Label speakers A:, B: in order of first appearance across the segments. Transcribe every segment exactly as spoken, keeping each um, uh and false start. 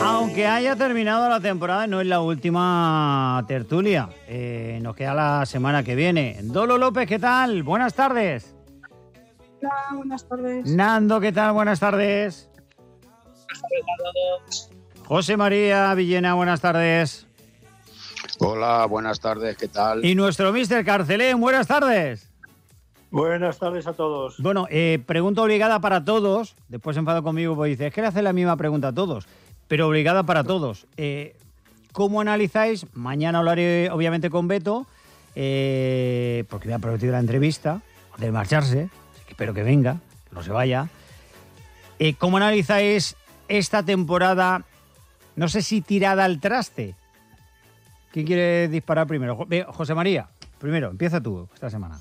A: Aunque haya terminado la temporada, no es la última tertulia. Eh, nos queda la semana que viene. Dolo López, ¿qué tal? Buenas tardes.
B: Hola, buenas tardes.
A: Nando, ¿qué tal? Buenas tardes.
C: Buenas tardes a todos.
A: José María Villena, buenas tardes.
D: Hola, buenas tardes, ¿qué tal?
A: Y nuestro mister Carcelén, buenas tardes.
E: Buenas tardes a todos.
A: Bueno, eh, pregunta obligada para todos. Después se enfadó conmigo porque dice, es que le hace la misma pregunta a todos. Pero obligada para todos. Eh, ¿Cómo analizáis? Mañana hablaré obviamente con Beto, eh, porque me ha prometido la entrevista de marcharse. Espero que venga, que no se vaya. Eh, ¿Cómo analizáis esta temporada? No sé si tirada al traste. ¿Quién quiere disparar primero? José María, primero, empieza tú esta semana.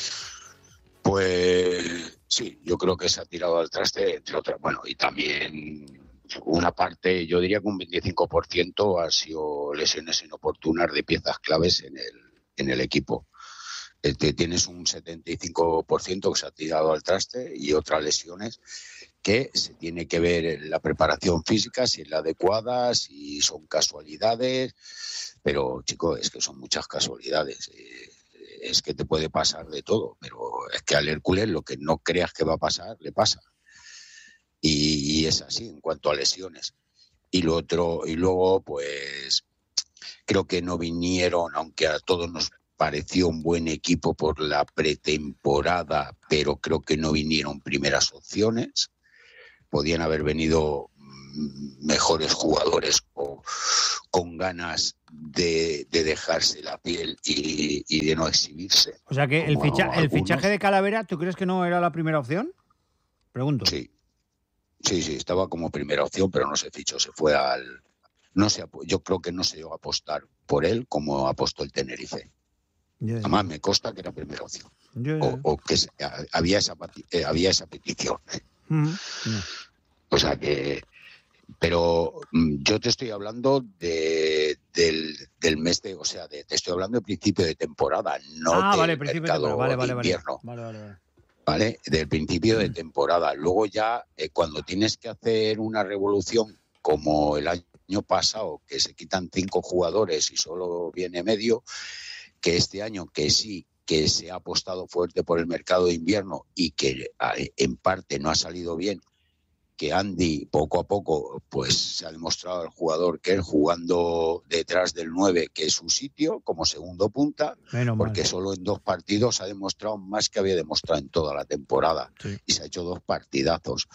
D: Pues sí, yo creo que se ha tirado al traste, entre otras. Bueno, y también una parte, yo diría que un veinticinco por ciento ha sido lesiones inoportunas de piezas claves en el, en el equipo. Este, tienes un setenta y cinco por ciento que se ha tirado al traste y otras lesiones que se tiene que ver en la preparación física, si es la adecuada, si son casualidades, pero chico, es que son muchas casualidades. Eh, es que te puede pasar de todo, pero es que al Hércules lo que no creas que va a pasar, le pasa. Y, y es así en cuanto a lesiones. Y lo otro, y luego, pues, creo que no vinieron, aunque a todos nos pareció un buen equipo por la pretemporada, pero creo que no vinieron primeras opciones. Podían haber venido mejores jugadores o, con ganas de, de dejarse la piel y, y de no exhibirse.
A: O sea que el, ficha, el fichaje de Calavera, ¿tú crees que no era la primera opción? Pregunto.
D: Sí, sí, sí, estaba como primera opción, pero no se fichó, se fue al... no se, Yo creo que no se llegó a apostar por él como apostó el Tenerife. Yeah. Además me consta que era primera opción. Yeah, yeah. O, o que se, había, esa, eh, había esa petición. Mm-hmm. Yeah. O sea que... Pero yo te estoy hablando de, del, del mes de, o sea, de, te estoy hablando del principio de temporada, no
A: ah,
D: del
A: vale,
D: mercado de,
A: vale, vale,
D: de invierno.
A: Vale, vale, vale.
D: ¿Vale? Del principio de temporada. Luego ya, eh, cuando tienes que hacer una revolución como el año pasado, que se quitan cinco jugadores y solo viene medio, que este año que sí, que se ha apostado fuerte por el mercado de invierno y que eh, en parte no ha salido bien, que Andy poco a poco pues se ha demostrado al jugador que él jugando detrás del nueve, que es su sitio, como segundo punta, Menos porque mal. Solo en dos partidos ha demostrado más que había demostrado en toda la temporada, sí. Y se ha hecho dos partidazos.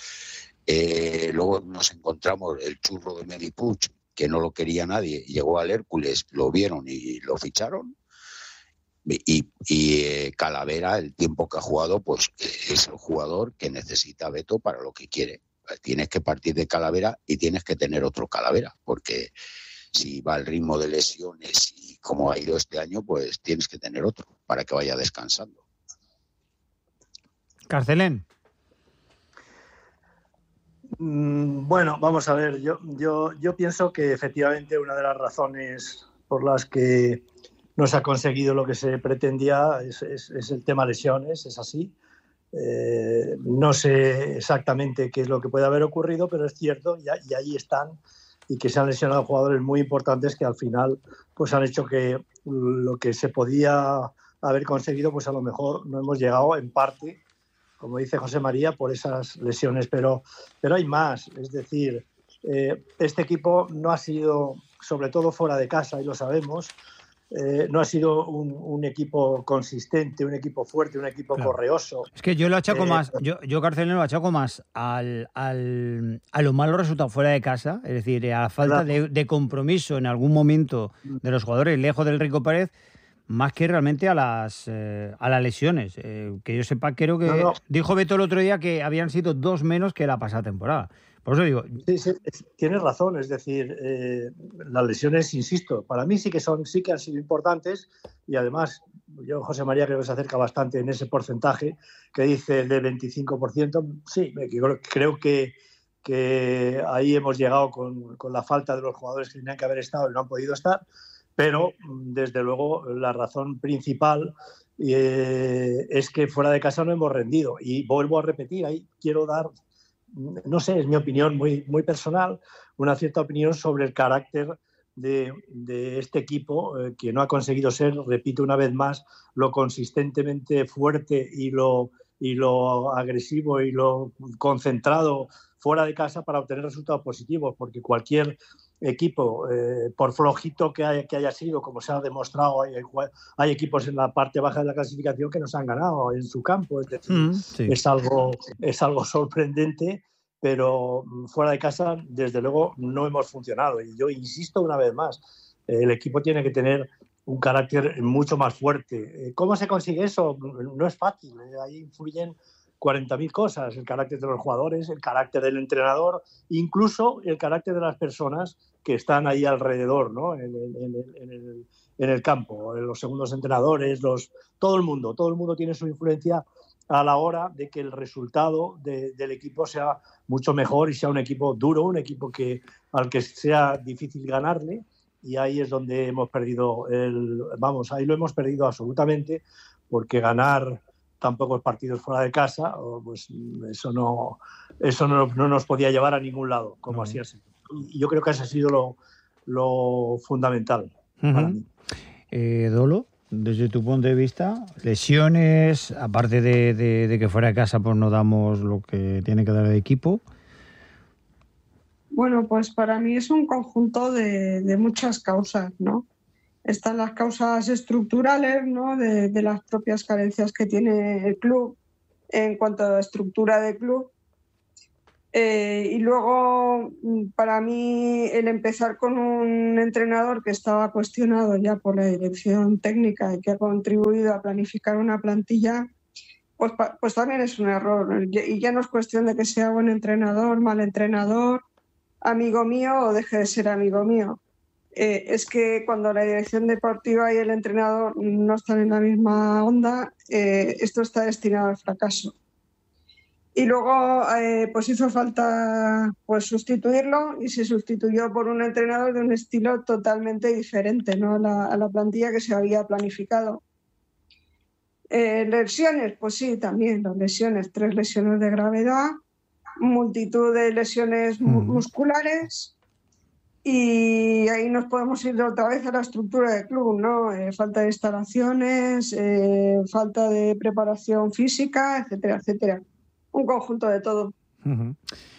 D: Eh, luego nos encontramos el churro de Melipuch, que no lo quería nadie, llegó al Hércules, lo vieron y lo ficharon. Y, y eh, Calavera, el tiempo que ha jugado, pues es el jugador que necesita Beto para lo que quiere. Tienes que partir de Calavera y tienes que tener otro Calavera, porque si va al ritmo de lesiones y como ha ido este año, pues tienes que tener otro para que vaya descansando.
A: Carcelén.
E: Mm, bueno, vamos a ver, yo, yo, yo pienso que efectivamente una de las razones por las que no se ha conseguido lo que se pretendía es, es, es el tema lesiones, es así. Eh, no sé exactamente qué es lo que puede haber ocurrido, pero es cierto y, y ahí están, y que se han lesionado jugadores muy importantes que al final pues han hecho que lo que se podía haber conseguido pues a lo mejor no hemos llegado en parte, como dice José María, por esas lesiones, pero, pero hay más, es decir, eh, este equipo no ha sido, sobre todo fuera de casa, y lo sabemos, Eh, no ha sido un, un equipo consistente, un equipo fuerte, un equipo claro. correoso.
A: Es que yo lo achaco eh, más, yo, yo Carcelén lo achaco más al, al, a los malos resultados fuera de casa, es decir, a la falta claro. de, de compromiso en algún momento de los jugadores lejos del Rico Pérez, más que realmente a las eh, a las lesiones. Eh, que yo sepa, creo que no, no. dijo Beto el otro día que habían sido dos menos que la pasada temporada. Por eso digo...
E: Sí, sí, tienes razón, es decir, eh, las lesiones, insisto, para mí sí que son, sí que han sido importantes y además, yo, José María, creo que se acerca bastante en ese porcentaje que dice del veinticinco por ciento, sí, creo que, que ahí hemos llegado con, con la falta de los jugadores que tenían que haber estado y no han podido estar, pero desde luego la razón principal eh, es que fuera de casa no hemos rendido y vuelvo a repetir, ahí quiero dar no sé, es mi opinión muy, muy personal, una cierta opinión sobre el carácter de, de este equipo, eh, que no ha conseguido ser, repito una vez más, lo consistentemente fuerte y lo, y lo agresivo y lo concentrado fuera de casa para obtener resultados positivos, porque cualquier equipo, eh, por flojito que haya, que haya sido, como se ha demostrado, hay, hay equipos en la parte baja de la clasificación que nos han ganado en su campo, es decir, mm, sí. es, algo, es algo sorprendente, pero fuera de casa, desde luego, no hemos funcionado. Y yo insisto una vez más, el equipo tiene que tener un carácter mucho más fuerte. ¿Cómo se consigue eso? No es fácil, ahí influyen cuarenta mil cosas, el carácter de los jugadores, el carácter del entrenador, incluso el carácter de las personas que están ahí alrededor, ¿no? en, en, en, el, en el campo, los segundos entrenadores, los, todo el mundo, todo el mundo tiene su influencia a la hora de que el resultado de, del equipo sea mucho mejor y sea un equipo duro, un equipo que, al que sea difícil ganarle, y ahí es donde hemos perdido, el, vamos, ahí lo hemos perdido absolutamente, porque ganar tan pocos partidos fuera de casa, pues eso no, eso no, no nos podía llevar a ningún lado, como uh-huh. así ha sido. Y yo creo que ese ha sido lo, lo fundamental uh-huh. para mí.
A: Eh, Dolo, desde tu punto de vista, lesiones, aparte de, de, de que fuera de casa pues no damos lo que tiene que dar el equipo.
B: Bueno, pues para mí es un conjunto de, de muchas causas, ¿no? Están las causas estructurales, ¿no? de, de las propias carencias que tiene el club en cuanto a estructura de club. Eh, y luego, para mí, el empezar con un entrenador que estaba cuestionado ya por la dirección técnica y que ha contribuido a planificar una plantilla, pues, pues también es un error. Y ya no es cuestión de que sea buen entrenador, mal entrenador, amigo mío o deje de ser amigo mío. Eh, es que cuando la dirección deportiva y el entrenador no están en la misma onda, eh, esto está destinado al fracaso. Y luego eh, pues hizo falta pues sustituirlo y se sustituyó por un entrenador de un estilo totalmente diferente, ¿no? a, la, a la plantilla que se había planificado. Eh, lesiones, pues sí, también las lesiones, tres lesiones de gravedad, multitud de lesiones mm. musculares. Y ahí nos podemos ir otra vez a la estructura del club, ¿no? Eh, falta de instalaciones, eh, falta de preparación física, etcétera, etcétera. Un conjunto de todo.
A: Uh-huh.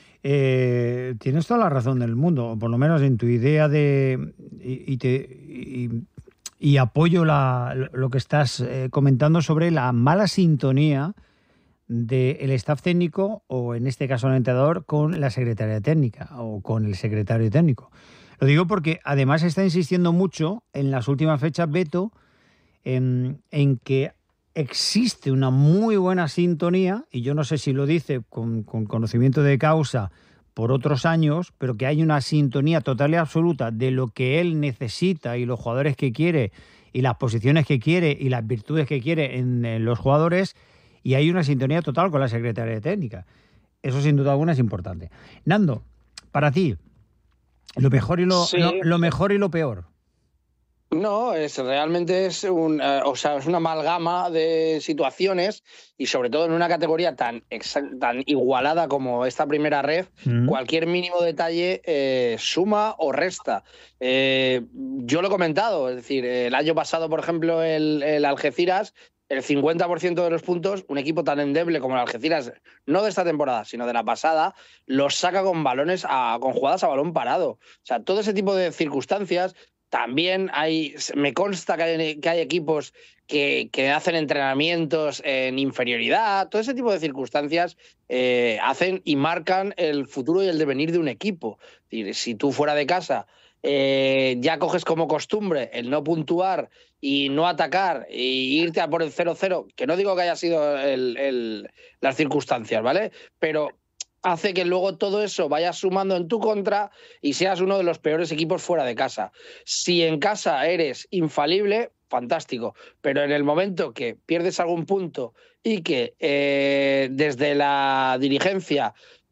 A: Eh, tienes toda la razón del mundo, por lo menos en tu idea de... Y, y, te, y, y apoyo la, lo que estás eh, comentando sobre la mala sintonía del staff técnico, o en este caso el entrenador, con la secretaria técnica o con el secretario técnico. Lo digo porque además está insistiendo mucho en las últimas fechas, Beto, en, en que existe una muy buena sintonía, y yo no sé si lo dice con, con conocimiento de causa por otros años, pero que hay una sintonía total y absoluta de lo que él necesita y los jugadores que quiere y las posiciones que quiere y las virtudes que quiere en, en los jugadores, y hay una sintonía total con la secretaria técnica. Eso sin duda alguna es importante. Nando, para ti, lo mejor y lo, sí. lo, lo mejor y lo peor.
C: No, es realmente es un, eh, o sea, es una amalgama de situaciones, y sobre todo en una categoría tan tan igualada como esta primera red, mm. cualquier mínimo detalle eh, suma o resta. Eh, yo lo he comentado, es decir, el año pasado, por ejemplo, el, el Algeciras, el cincuenta por ciento de los puntos, un equipo tan endeble como el Algeciras, no de esta temporada, sino de la pasada, los saca con balones, a, con jugadas a balón parado. O sea, todo ese tipo de circunstancias. También hay, me consta que hay, que hay equipos que, que hacen entrenamientos en inferioridad. Todo ese tipo de circunstancias eh, hacen y marcan el futuro y el devenir de un equipo. Es decir, si tú fuera de casa eh, ya coges como costumbre el no puntuar y no atacar e irte a por el cero cero, que no digo que haya sido el, el, las circunstancias, ¿vale? Pero hace que luego todo eso vaya sumando en tu contra y seas uno de los peores equipos fuera de casa. Si en casa eres infalible, fantástico, pero en el momento que pierdes algún punto y que eh, desde la dirigencia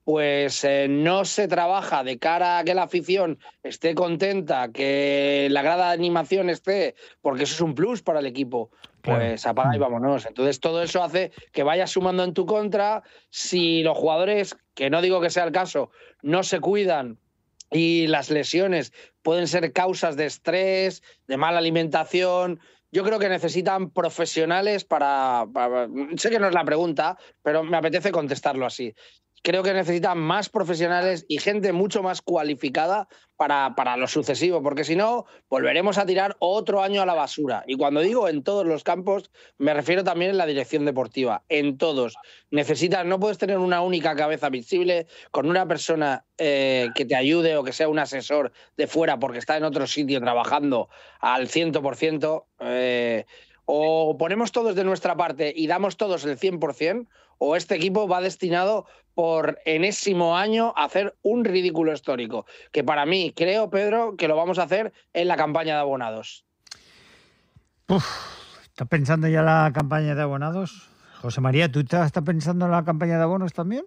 C: pues eh, no se trabaja de cara a que la afición esté contenta, que la grada de animación esté, porque eso es un plus para el equipo, pues claro, apaga y vámonos. Entonces todo eso hace que vayas sumando en tu contra. Si los jugadores, que no digo que sea el caso, no se cuidan y las lesiones pueden ser causas de estrés, de mala alimentación, yo creo que necesitan profesionales para, para... Sé que no es la pregunta, pero me apetece contestarlo así. Creo que necesitan más profesionales y gente mucho más cualificada para, para lo sucesivo, porque si no, volveremos a tirar otro año a la basura. Y cuando digo en todos los campos, me refiero también en la dirección deportiva, en todos. Necesitas, no puedes tener una única cabeza visible con una persona eh, que te ayude o que sea un asesor de fuera porque está en otro sitio trabajando al cien por ciento. Eh, o ponemos todos de nuestra parte y damos todos el cien por ciento, o este equipo va destinado por enésimo año a hacer un ridículo histórico, que para mí, creo, Pedro, que lo vamos a hacer en la campaña de abonados.
A: Uf, ¿estás pensando ya en la campaña de abonados? José María, ¿tú estás pensando en la campaña de abonos también?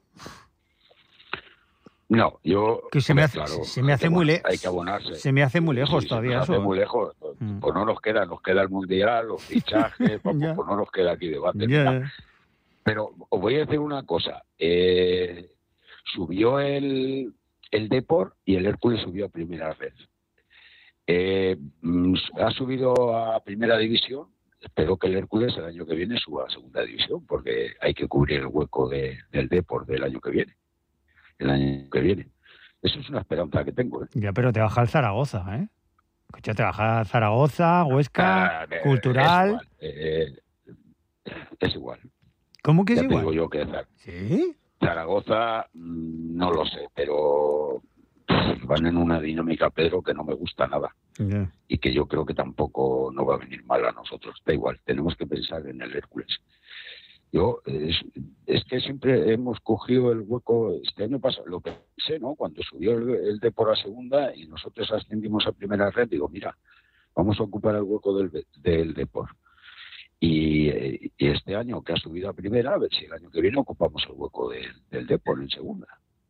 D: No, yo...
A: Que se me hace, claro, se me hace muy lejos.
D: Hay que abonarse.
A: Se me hace muy lejos sí, todavía
D: se me hace
A: eso.
D: muy lejos. Mm. Pues no nos queda, nos queda el Mundial, los fichajes, pues, pues no nos queda aquí debate.
A: Yeah.
D: Pero os voy a decir una cosa. Eh, subió el, el Depor y el Hércules subió a primera red. Eh, ha subido a primera división. Espero que el Hércules el año que viene suba a segunda división, porque hay que cubrir el hueco de, del Depor del año que viene. El año que viene. Eso es una esperanza que tengo. ¿eh?
A: Ya, pero te baja el Zaragoza, ¿eh? Ya te baja Zaragoza, Huesca, ah, Cultural...
D: Es igual. Eh, es igual.
A: ¿Cómo que es
D: ya
A: igual?
D: Te digo yo que
A: ¿Sí?
D: Zaragoza, no lo sé, pero van en una dinámica, Pedro, que no me gusta nada.
A: Yeah.
D: Y que yo creo que tampoco no va a venir mal a nosotros. Da igual, tenemos que pensar en el Hércules. Yo, es, es que siempre hemos cogido el hueco, este año pasado, lo que sé, ¿no? Cuando subió el, el Depor a segunda y nosotros ascendimos a primera red, digo, mira, vamos a ocupar el hueco del, del Depor. Y, y este año que ha subido a primera, a ver si el año que viene ocupamos el hueco del, del Depor en segunda.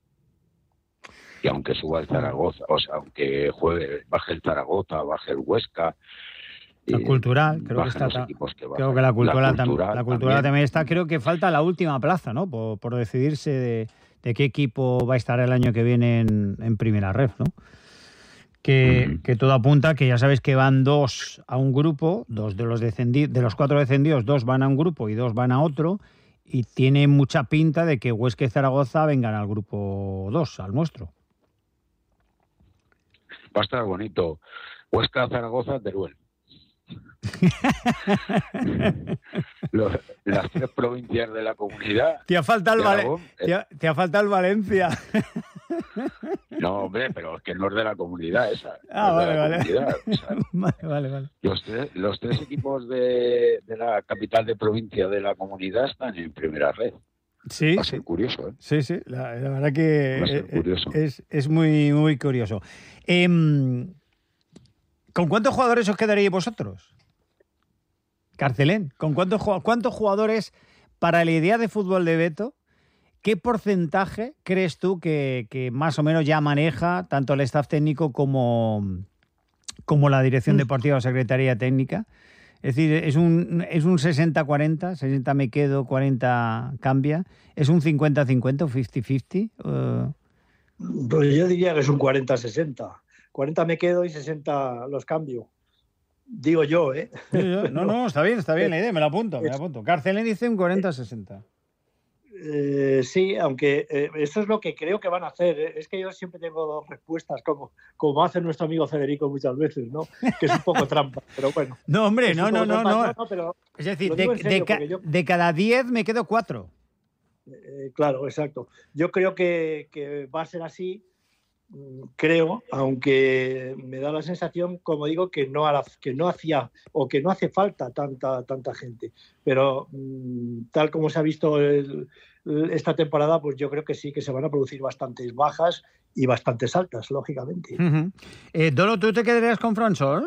D: Y aunque suba el Zaragoza, o sea, aunque juegue, baje el Zaragoza, baje el Huesca...
A: La Cultural, creo que está.
D: Que
A: creo que la Cultural,
D: la cultural,
A: la cultural también. también está. Creo que falta la última plaza, ¿no? Por, por decidirse de, de qué equipo va a estar el año que viene en, en primera ref, ¿no? Que, uh-huh. que todo apunta que ya sabes que van dos a un grupo, dos de los descendidos, de los cuatro descendidos, dos van a un grupo y dos van a otro, y tiene mucha pinta de que Huesca y Zaragoza vengan al grupo dos, al nuestro.
D: Va a estar bonito. Huesca, Zaragoza, Teruel. Los, las tres provincias de la comunidad.
A: Te ha faltado el, Vale- te ha, te ha faltado el Valencia.
D: No, hombre, pero es que no es de la comunidad esa.
A: Ah,
D: no
A: vale, vale.
D: O sea,
A: vale, vale, vale.
D: Los tres, los tres equipos de, de la capital de provincia de la comunidad están en primera red.
A: Sí,
D: Va a ser
A: sí.
D: curioso, ¿eh?
A: Sí, sí, la, la verdad que
D: Va a ser curioso.
A: es, es muy, muy curioso. Eh, ¿Con cuántos jugadores os quedaríais vosotros? Carcelén, ¿con cuántos, cuántos jugadores para la idea de fútbol de Beto? ¿Qué porcentaje crees tú que, que más o menos ya maneja tanto el staff técnico como, como la dirección deportiva o secretaría técnica? Es decir, ¿es un, es un sesenta cuarenta? ¿sesenta me quedo, cuarenta cambia? ¿Es un cincuenta cincuenta o cincuenta cincuenta? Uh...
E: Pues yo diría que es un cuarenta sesenta. cuarenta me quedo y sesenta los cambio. Digo yo, ¿eh?
A: No, no, está bien, está bien la idea, me la apunto, me la apunto. Carcelén dice un cuarenta sesenta.
E: Eh, sí, aunque eh, eso es lo que creo que van a hacer. ¿eh? Es que yo siempre tengo dos respuestas, como, como hace nuestro amigo Federico muchas veces, ¿no? Que es un poco trampa, pero bueno.
A: No, hombre, no, no, no, no, no.
E: Pero
A: es decir, de, serio, de, ca yo, de cada diez me quedo cuatro.
E: Eh, claro, exacto. Yo creo que, que va a ser así. Creo, aunque me da la sensación, como digo, que no, hará, que no hacía o que no hace falta tanta, tanta gente. Pero tal como se ha visto el, esta temporada, pues yo creo que sí, que se van a producir bastantes bajas y bastantes altas, lógicamente.
A: Uh-huh. eh, Dolo, ¿tú te quedarías con Fransol?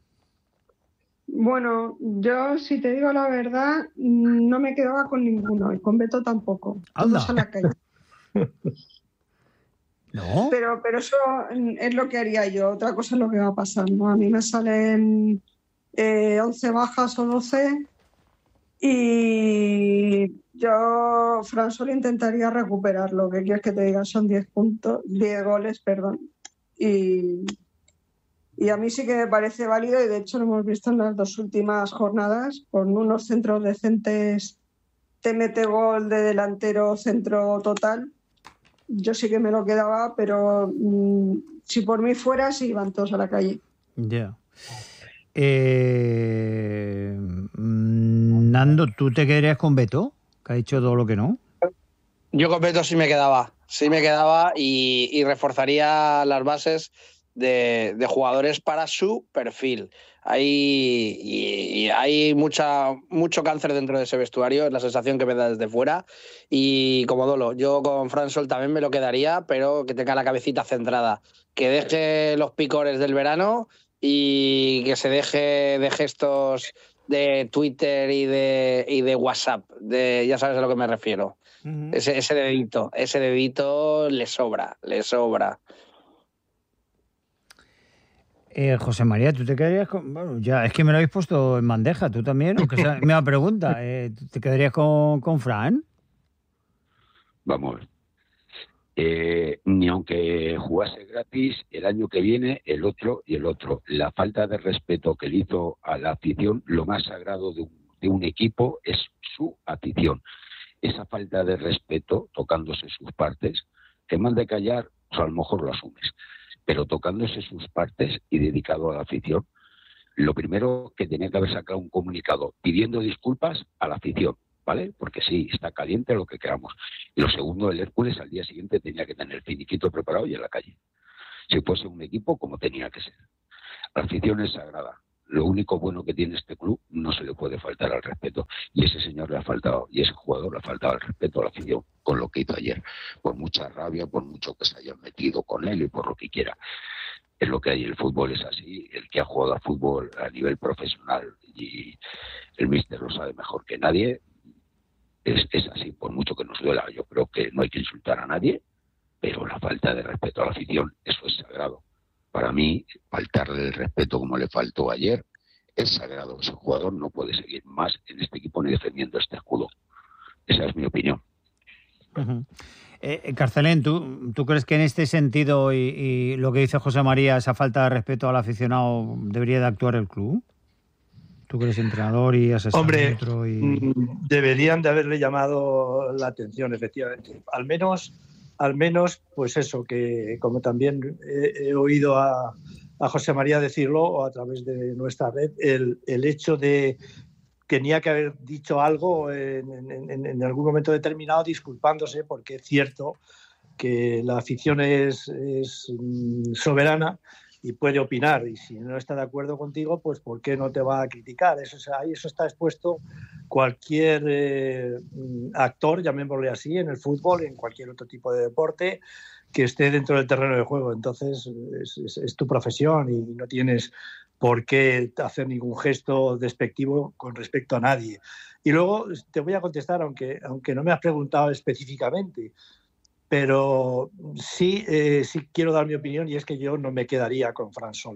B: Bueno, yo, si te digo la verdad, no me quedaba con ninguno y con Beto tampoco. Todos a la calle.
A: ¿No?
B: Pero, pero eso es lo que haría yo. Otra cosa es lo que va a pasar, ¿no? A mí me salen eh, once bajas o doce y yo, Fransol, intentaría recuperarlo. ¿Qué quieres que te diga? Son diez puntos, diez goles, perdón. Y, y a mí sí que me parece válido, y de hecho lo hemos visto en las dos últimas jornadas, con unos centros decentes, te mete gol de delantero, centro total. Yo sí que me lo quedaba, pero mmm, si por mí fuera, sí iban todos a la calle.
A: Ya. Yeah. Eh, Nando, ¿tú te quedarías con Beto? Que ha dicho todo lo que no.
C: Yo con Beto sí me quedaba, sí me quedaba y, y reforzaría las bases de, de jugadores para su perfil. Hay, y, y hay mucha, mucho cáncer dentro de ese vestuario, es la sensación que me da desde fuera. Y como Dolo, yo con Fransol también me lo quedaría, pero que tenga la cabecita centrada, que deje los picores del verano y que se deje de gestos de Twitter y de, y de WhatsApp, de, ya sabes a lo que me refiero. Uh-huh. Ese, ese dedito, ese dedito le sobra, le sobra.
A: Eh, José María, ¿tú te quedarías con...? Bueno, ya, es que me lo habéis puesto en bandeja, tú también, aunque sea mi pregunta. Eh, ¿Te quedarías con, con Fran?
D: Vamos, eh, ni aunque jugase gratis el año que viene, el otro y el otro. La falta de respeto que le hizo a la afición, lo más sagrado de un, de un equipo es su afición. Esa falta de respeto, tocándose sus partes, te manda a callar, pues a lo mejor lo asumes, pero tocándose sus partes y dedicado a la afición, lo primero que tenía que haber sacado un comunicado pidiendo disculpas a la afición, ¿vale? Porque sí, está caliente lo que queramos. Y lo segundo, el Hércules al día siguiente tenía que tener el finiquito preparado y en la calle. Si fuese un equipo como tenía que ser. La afición es sagrada. Lo único bueno que tiene este club, no se le puede faltar al respeto. Y ese señor le ha faltado, y ese jugador le ha faltado al respeto a la afición con lo que hizo ayer. Por mucha rabia, por mucho que se hayan metido con él y por lo que quiera. Es lo que hay, el fútbol es así. El que ha jugado a fútbol a nivel profesional, y el míster lo sabe mejor que nadie, es, es así, por mucho que nos duela. Yo creo que no hay que insultar a nadie, pero la falta de respeto a la afición, eso es sagrado. Para mí, faltarle el respeto como le faltó ayer es sagrado. Ese jugador no puede seguir más en este equipo ni defendiendo este escudo. Esa es mi opinión.
A: Uh-huh. eh, Carcelén, ¿tú, ¿tú crees que en este sentido y, y lo que dice José María, esa falta de respeto al aficionado, debería de actuar el club? ¿Tú que eres entrenador y asesor?
E: Hombre,
A: otro y...
E: deberían de haberle llamado la atención, efectivamente. Al menos... Al menos, pues eso, que como también he, he oído a, a José María decirlo, o a través de nuestra red, el, el hecho de que tenía que haber dicho algo en, en, en algún momento determinado, disculpándose, porque es cierto que la afición es, es soberana y puede opinar, y si no está de acuerdo contigo, pues ¿por qué no te va a criticar? Eso, ahí eso está expuesto cualquier eh, actor, llamémosle así, en el fútbol, en cualquier otro tipo de deporte, que esté dentro del terreno de juego. Entonces es, es, es tu profesión y no tienes por qué hacer ningún gesto despectivo con respecto a nadie. Y luego te voy a contestar, aunque, aunque no me has preguntado específicamente, pero sí, eh, sí quiero dar mi opinión, y es que yo no me quedaría con Fransol.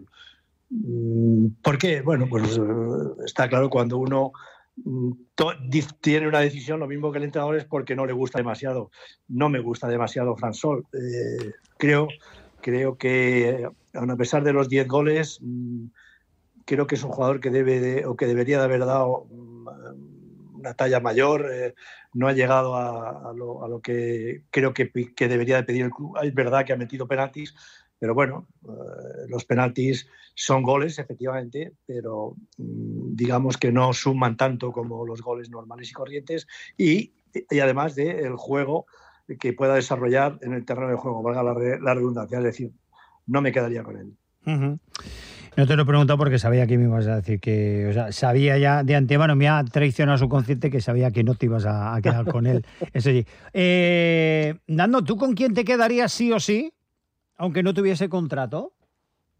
E: ¿Por qué? Bueno, pues está claro, cuando uno to- tiene una decisión, lo mismo que el entrenador, es porque no le gusta demasiado. No me gusta demasiado Fransol. Eh, creo, creo que, a pesar de los diez goles, creo que es un jugador que debe de, o que debería de haber dado una talla mayor, eh, no ha llegado a, a, lo, a lo que creo que, que debería de pedir el club. Es verdad que ha metido penaltis, pero bueno, eh, los penaltis son goles, efectivamente, pero mmm, digamos que no suman tanto como los goles normales y corrientes, y, y además del juego que pueda desarrollar en el terreno de juego, valga la, re, la redundancia, es decir, no me quedaría con él.
A: Uh-huh. No te lo he preguntado porque sabía que me ibas a decir que, o sea, sabía ya de antemano, me ha traicionado su consciente, que sabía que no te ibas a, a quedar con él. Eso sí. Eh, Nando, ¿tú con quién te quedarías sí o sí, aunque no tuviese contrato?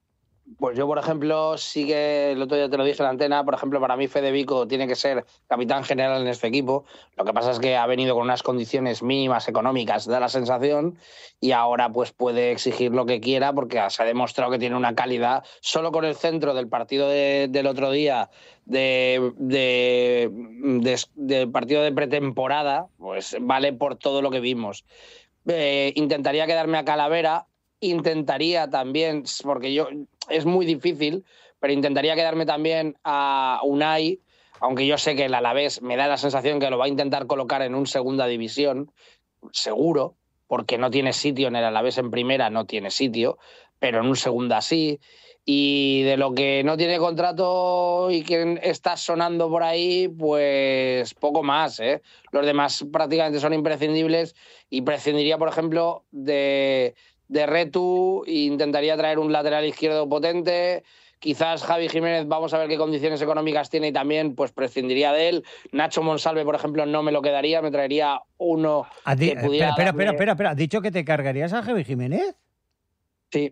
C: Pues yo, por ejemplo, sí que el otro día te lo dije en la antena, por ejemplo, para mí Fede Vico tiene que ser capitán general en este equipo. Lo que pasa es que ha venido con unas condiciones mínimas económicas, da la sensación, y ahora pues puede exigir lo que quiera porque se ha demostrado que tiene una calidad. Solo con el centro del partido de, del otro día, de, de, de, de partido de pretemporada, pues vale por todo lo que vimos. Eh, intentaría quedarme a Calavera. Intentaría también, porque yo es muy difícil, pero intentaría quedarme también a Unai, aunque yo sé que el Alavés me da la sensación que lo va a intentar colocar en un segunda división, seguro, porque no tiene sitio en el Alavés en primera, no tiene sitio, pero en un segunda sí. Y de lo que no tiene contrato y que está sonando por ahí, pues poco más, ¿eh? Los demás prácticamente son imprescindibles y prescindiría, por ejemplo, de... de Retu, intentaría traer un lateral izquierdo potente, quizás Javi Jiménez, vamos a ver qué condiciones económicas tiene y también pues prescindiría de él. Nacho Monsalve, por ejemplo, no me lo quedaría, me traería uno
A: di-
C: que pudiera...
A: Espera, espera,
C: darle...
A: espera, espera, espera, ¿has dicho que te cargarías a Javi Jiménez?
C: Sí,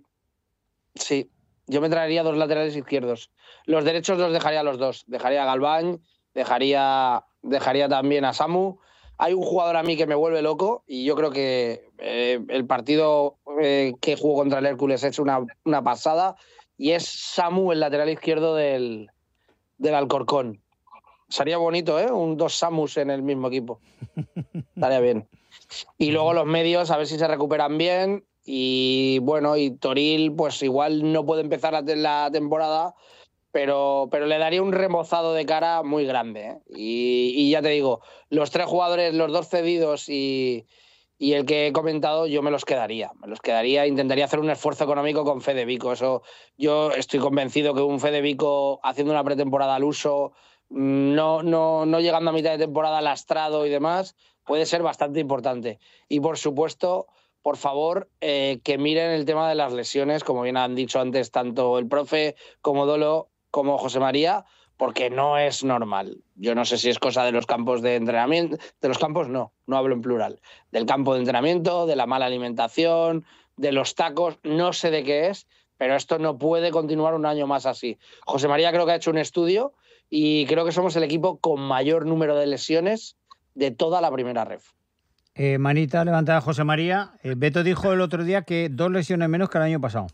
C: sí, yo me traería dos laterales izquierdos. Los derechos los dejaría a los dos, dejaría a Galván, dejaría, dejaría también a Samu. Hay un jugador a mí que me vuelve loco y yo creo que eh, el partido eh, que jugó contra el Hércules es una, una pasada y es Samu, el lateral izquierdo del, del Alcorcón. Sería bonito, ¿eh? Un dos Samus en el mismo equipo. Estaría bien. Y luego los medios, a ver si se recuperan bien. Y bueno, y Toril, pues igual no puede empezar la, la temporada, pero, pero le daría un remozado de cara muy grande, ¿eh? Y, y ya te digo, los tres jugadores, los dos cedidos y, y el que he comentado, yo me los quedaría. Me los quedaría, intentaría hacer un esfuerzo económico con Fede Vico. Eso, yo estoy convencido que un Fede Vico haciendo una pretemporada al uso, no, no, no llegando a mitad de temporada lastrado y demás, puede ser bastante importante. Y por supuesto, por favor, eh, que miren el tema de las lesiones, como bien han dicho antes tanto el profe como Dolo como José María, porque no es normal. Yo no sé si es cosa de los campos de entrenamiento, de los campos no, no hablo en plural, del campo de entrenamiento, de la mala alimentación, de los tacos, no sé de qué es, pero esto no puede continuar un año más así. José María creo que ha hecho un estudio y creo que somos el equipo con mayor número de lesiones de toda la primera ref.
A: Eh, manita levantada José María. Eh, Beto dijo el otro día que dos lesiones menos que el año pasado.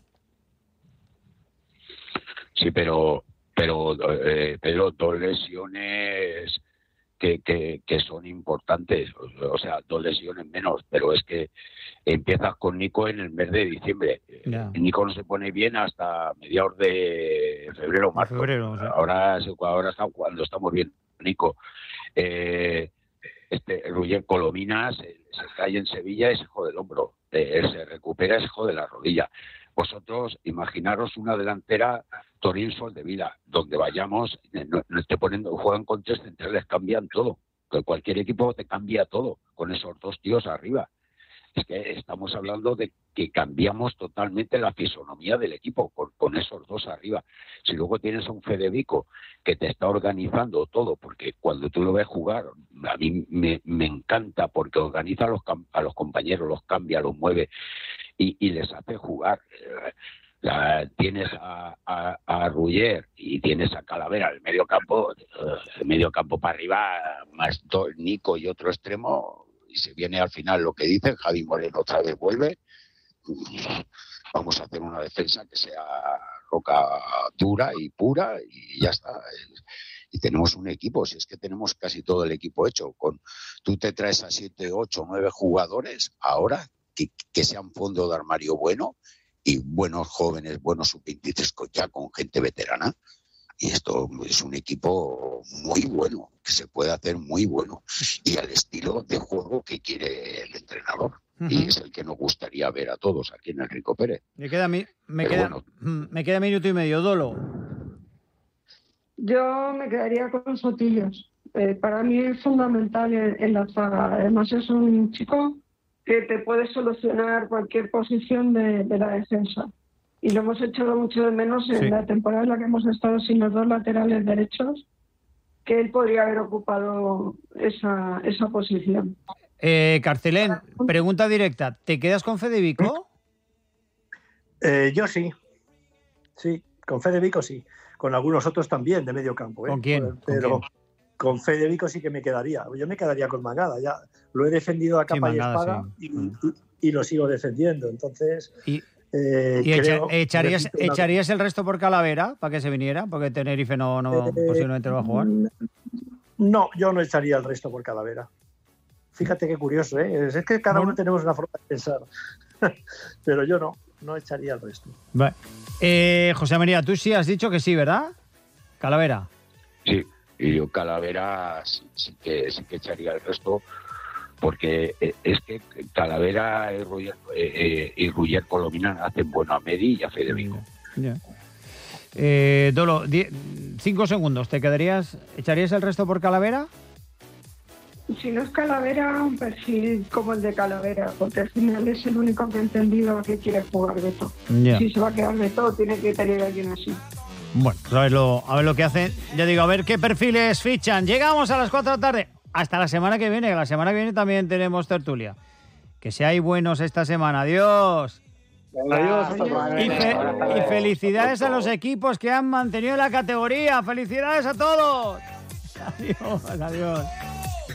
D: Sí, pero pero eh, pero dos lesiones que, que, que son importantes, o sea, dos lesiones menos, pero es que empiezas con Nico en el mes de diciembre. Yeah. Nico no se pone bien hasta mediados de febrero o marzo. Febrero, o sea. Ahora, ahora está cuando estamos bien, Nico. Eh, este Ruyen Colomina se, se cae en Sevilla y se jode el hombro. Eh, se recupera y se jode la rodilla. Vosotros imaginaros una delantera Toril Soldevila, donde vayamos, no, no esté poniendo, juegan con tres centrales, cambian todo. Cualquier equipo te cambia todo con esos dos tíos arriba. Es que estamos hablando de que cambiamos totalmente la fisonomía del equipo con, con esos dos arriba. Si luego tienes a un Fede Vico que te está organizando todo, porque cuando tú lo ves jugar, a mí me, me encanta porque organiza a los, a los compañeros, los cambia, los mueve y, y les hace jugar. La, tienes a, a, a Ruller y tienes a Calavera, el medio campo, el medio campo para arriba, más dos, Nico y otro extremo. Y se viene al final lo que dicen, Javi Moreno otra vez vuelve, vamos a hacer una defensa que sea roca dura y pura y ya está. Y tenemos un equipo, si es que tenemos casi todo el equipo hecho. Con, tú te traes a siete, ocho, nueve jugadores ahora que, que sean fondo de armario bueno y buenos jóvenes, buenos sub veintitrés ya con gente veterana. Y esto es un equipo muy bueno, que se puede hacer muy bueno. Y al estilo de juego que quiere el entrenador. Uh-huh. Y es el que nos gustaría ver a todos aquí en el Rico Pérez.
A: Me queda, mi, me queda, bueno, me queda minuto y medio. Dolo.
B: Yo me quedaría con Sotillos. Eh, para mí es fundamental en, en la zaga. Además es un chico que te puede solucionar cualquier posición de, de la defensa. Y lo hemos echado mucho de menos en sí. La temporada en la que hemos estado sin los dos laterales derechos, que él podría haber ocupado esa, esa posición.
A: Eh, Carcelén, pregunta directa. ¿Te quedas con Fede Vico?
E: Eh, yo sí. Sí. Con Federico sí, con algunos otros también de medio campo. ¿eh?
A: ¿Con quién?
E: Pero
A: ¿Con quién?
E: Con Federico sí que me quedaría. Yo me quedaría con Mangada. Ya lo he defendido a capa
A: sí,
E: y
A: Mangada,
E: espada
A: sí.
E: y, y, y lo sigo defendiendo. Entonces,
A: y,
E: eh,
A: ¿y
E: creo,
A: echa, echarías,
E: repito, una...
A: echarías el resto por Calavera para que se viniera? Porque Tenerife no, no
E: eh,
A: posiblemente lo va a jugar.
E: No, yo no echaría el resto por Calavera. Fíjate qué curioso, ¿eh? Es que cada
A: bueno.
E: uno tenemos una forma de pensar. Pero yo no, no echaría el resto.
A: Vale. Eh, José María, tú sí has dicho que sí, ¿verdad? Calavera.
D: Sí, y yo Calavera sí, sí, que, sí que echaría el resto, porque es que Calavera y Roger, eh, y Roger Colomina hacen bueno a Medi y a Federico.
A: Yeah. Eh, Dolo, die, cinco segundos, ¿te quedarías, echarías el resto por Calavera?
B: Si no es Calavera, un perfil como el de Calavera, porque al final es el único que ha entendido a qué quiere jugar Beto.
A: Yeah.
B: Si se va a quedar Beto, tiene que tener a alguien así.
A: Bueno, pues a ver, lo, a ver lo que hacen. Ya digo, a ver qué perfiles fichan. Llegamos a las cuatro de la tarde. Hasta la semana que viene. La semana que viene también tenemos tertulia. Que seáis buenos esta semana. Adiós.
C: Adiós.
A: Y, fe, y felicidades a los equipos que han mantenido la categoría. Felicidades a todos. Adiós, adiós.